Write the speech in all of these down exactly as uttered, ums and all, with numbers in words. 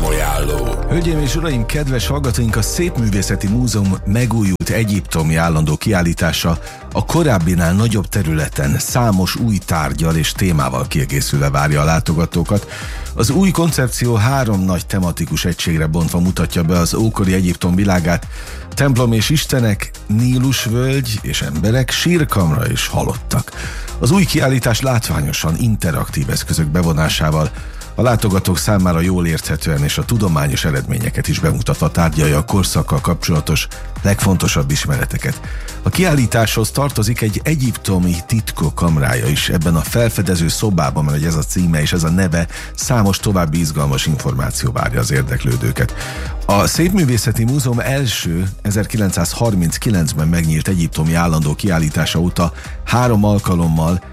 Programajánló. Hölgyeim és uraim, kedves hallgatóink, a Szépművészeti Múzeum megújult egyiptomi állandó kiállítása a korábbinál nagyobb területen számos új tárggyal és témával kiegészülve várja a látogatókat. Az új koncepció három nagy tematikus egységre bontva mutatja be az ókori Egyiptom világát: templom és istenek, Nílusvölgy és emberek, sírkamra és halottak. Az új kiállítás látványosan interaktív eszközök bevonásával a látogatók számára jól érthetően és a tudományos eredményeket is bemutatva tárgyalja a korszakkal kapcsolatos legfontosabb ismereteket. A kiállításhoz tartozik egy egyiptomi titkok kamrája is. Ebben a felfedező szobában, mert ez a címe és ez a neve, számos további izgalmas információ várja az érdeklődőket. A Szépművészeti Múzeum első ezerkilencszázharminckilencben megnyílt egyiptomi állandó kiállítása óta három alkalommal,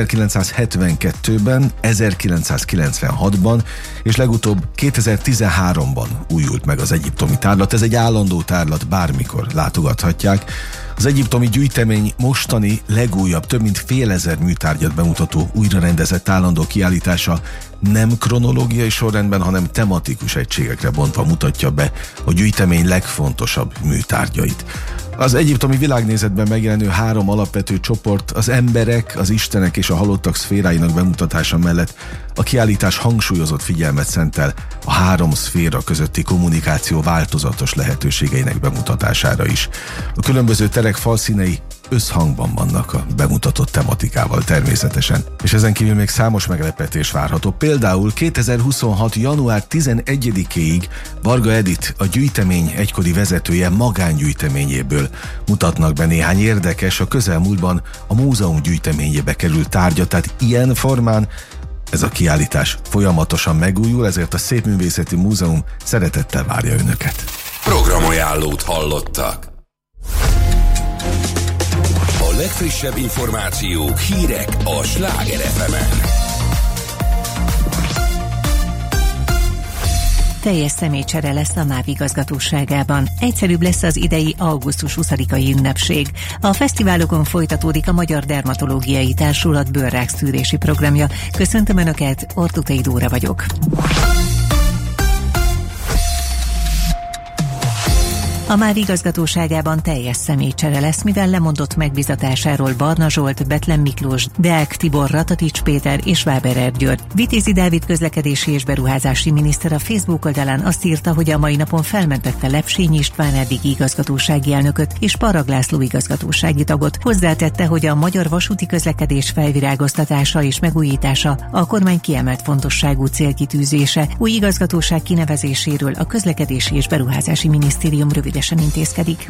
ezerkilencszázhetvenkettőben, ezerkilencszázkilencvenhatban és legutóbb kétezer-tizenháromban újult meg az egyiptomi tárlat. Ez egy állandó tárlat, bármikor látogathatják. Az egyiptomi gyűjtemény mostani legújabb, több mint fél ezer műtárgyat bemutató újrarendezett állandó kiállítása nem kronológiai sorrendben, hanem tematikus egységekre bontva mutatja be a gyűjtemény legfontosabb műtárgyait. Az egyiptomi világnézetben megjelenő három alapvető csoport, az emberek, az istenek és a halottak szféráinak bemutatása mellett a kiállítás hangsúlyozott figyelmet szentel a három szféra közötti kommunikáció változatos lehetőségeinek bemutatására is. A különböző terek falszínei összhangban vannak a bemutatott tematikával természetesen, és ezen kívül még számos meglepetés várható. Például kétezer-huszonhat. január tizenegyedikéig Varga Edit, a gyűjtemény egykori vezetője magángyűjteményéből mutatnak be néhány érdekes, a közelmúltban a múzeum gyűjteményébe került tárgyat, tehát ilyen formán ez a kiállítás folyamatosan megújul, ezért a Szépművészeti Múzeum szeretettel várja önöket. Programajánlót hallottak. A legfrissebb információk, hírek a Sláger ef emen. Teljes személycsere lesz a MÁV igazgatóságában. Egyszerűbb lesz az idei augusztus huszadikai ünnepség. A fesztiválokon folytatódik a Magyar Dermatológiai Társulat bőrrákszűrési programja. Köszöntöm Önöket, Ortukai Dóra vagyok. A MÁV igazgatóságában teljes személycsere lesz, mivel lemondott megbízatásáról Barna Zsolt, Bethlen Miklós, Deák Tibor, Ratatics Péter és Váberer György. Vitézi Dávid közlekedési és beruházási miniszter a Facebook oldalán azt írta, hogy a mai napon felmentette Lepsényi István eddigi igazgatósági elnököt és Parag László igazgatósági tagot. Hozzátette, hogy a magyar vasúti közlekedés felvirágoztatása és megújítása a kormány kiemelt fontosságú célkitűzése. Új igazgatóság kinevezéséről a közlekedési és beruházási minisztérium rövid intézkedik.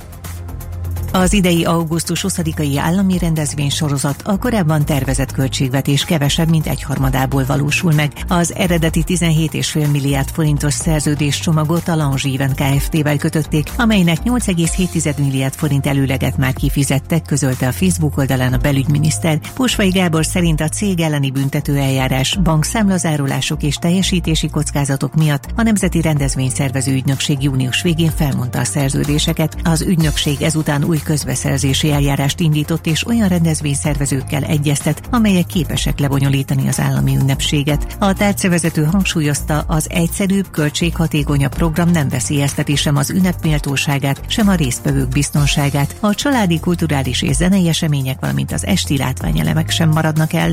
Az idei augusztus huszadikai állami rendezvénysorozat a korábban tervezett költségvetés kevesebb, mint egyharmadából valósul meg. Az eredeti tizenhét egész öt milliárd forintos szerződéscsomagot a Lange Event Kft-vel kötötték, amelynek nyolc egész hét milliárd forint előleget már kifizettek, közölte a Facebook oldalán a belügyminiszter. Pusvai Gábor szerint a cég elleni büntetőeljárás, bankszámlazárulások és teljesítési kockázatok miatt a Nemzeti Rendezvényszervező Ügynökség június végén felmondta a szerződéseket. Az ügynökség ezután új közbeszerzési eljárást indított és olyan rendezvényszervezőkkel egyeztet, amelyek képesek lebonyolítani az állami ünnepséget. A tárcavezető hangsúlyozta, az egyszerűbb, költséghatékonyabb program nem veszélyezteti sem az ünnep méltóságát, sem a résztvevők biztonságát. A családi, kulturális és zenei események, valamint az esti látványelemek sem maradnak el.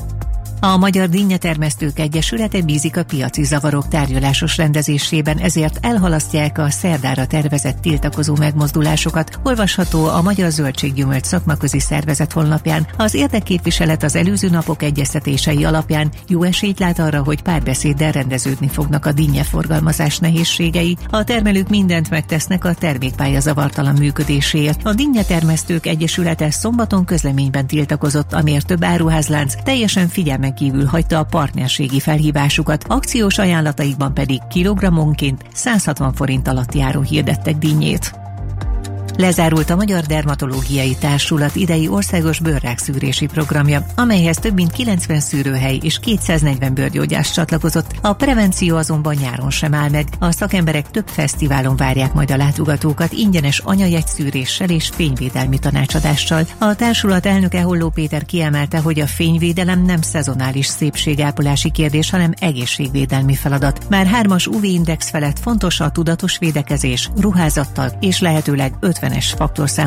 A Magyar Dinnyetermesztők Egyesülete bízik a piaci zavarok tárgyalásos rendezésében, ezért elhalasztják a szerdára tervezett tiltakozó megmozdulásokat. Olvasható a Magyar Zöldséggyümölcs Szakmaközi Szervezet honlapján. Az érdekképviselet az előző napok egyeztetései alapján jó esélyt lát arra, hogy párbeszéddel rendeződni fognak a dinnyeforgalmazás nehézségei. A termelők mindent megtesznek a termékpálya zavartalan működéséért. A Dinnyetermesztők Egyesülete szombaton közleményben tiltakozott, amiért több áruházlánc teljesen figyelmen kívül hagyta a partnerségi felhívásukat, akciós ajánlataikban pedig kilogrammonként száz hatvan forint alatt járó hirdettek dinnyét. Lezárult a Magyar Dermatológiai Társulat idei országos bőrrákszűrési programja, amelyhez több mint kilencven szűrőhely és kétszáznegyven bőrgyógyász csatlakozott. A prevenció azonban nyáron sem áll meg. A szakemberek több fesztiválon várják majd a látogatókat ingyenes anyajegyszűréssel és fényvédelmi tanácsadással. A társulat elnöke Holló Péter kiemelte, hogy a fényvédelem nem szezonális szépségápolási kérdés, hanem egészségvédelmi feladat. Már hármas u vé-index felett fontos a tudatos védekezés, ruházattal és lehetőleg ötvenes faktorszám